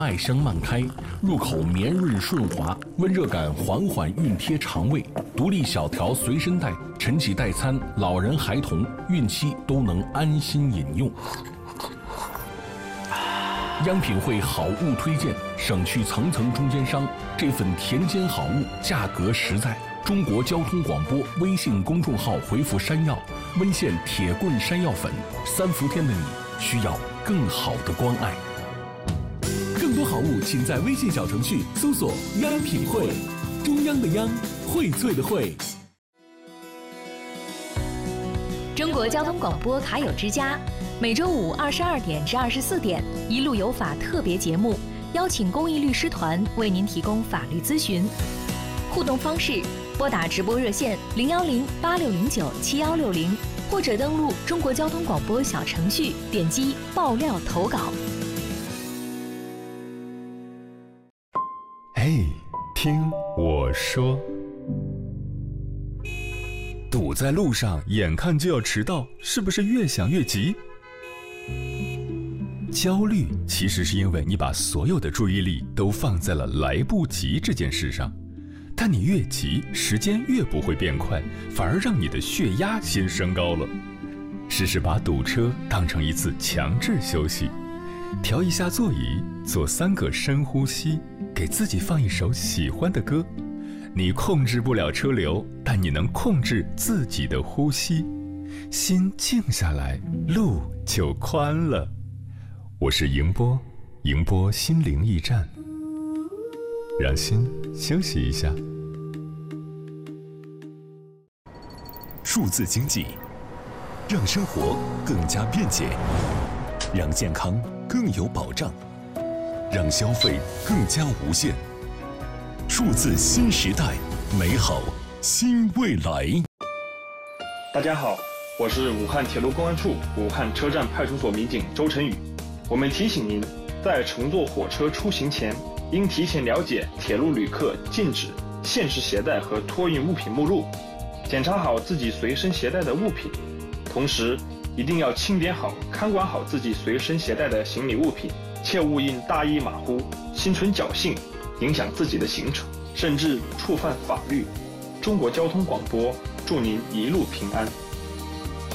麦香慢开，入口绵润顺滑，温热感缓缓熨贴肠胃。独立小条随身带，晨起代餐，老人孩童、孕期都能安心饮用。央品汇好物推荐，省去层层中间商，这份田间好物价格实在。中国交通广播微信公众号回复山药，温县铁棍山药粉，3伏天的你需要更好的关爱。更多好物，请在微信小程序搜索“央品汇”，中央的央，荟萃的荟。 中国交通广播卡友之家，每周五22点至24点，一路有法特别节目，邀请公益律师团为您提供法律咨询。互动方式：拨打直播热线010-8609-7160，或者登录中国交通广播小程序，点击爆料投稿。 嘿，听我说。堵在路上，眼看就要迟到，是不是越想越急？焦虑其实是因为你把所有的注意力都放在了来不及这件事上，但你越急，时间越不会变快，反而让你的血压先升高了。试试把堵车当成一次强制休息，调一下座椅，做3个深呼吸，给自己放一首喜欢的歌。你控制不了车流，但你能控制自己的呼吸。心静下来，路就宽了。我是迎波，迎波心灵驿站，让心休息一下。 数字经济让生活更加便捷，让健康更有保障，让消费更加无限。数字新时代，美好新未来。 大家好，我是武汉铁路公安处武汉车站派出所民警周晨宇。我们提醒您，在乘坐火车出行前，应提前了解铁路旅客禁止、限制携带和托运物品目录，检查好自己随身携带的物品，同时一定要清点好、看管好自己随身携带的行李物品，切勿因大意马虎、心存侥幸，影响自己的行程，甚至触犯法律。中国交通广播祝您一路平安。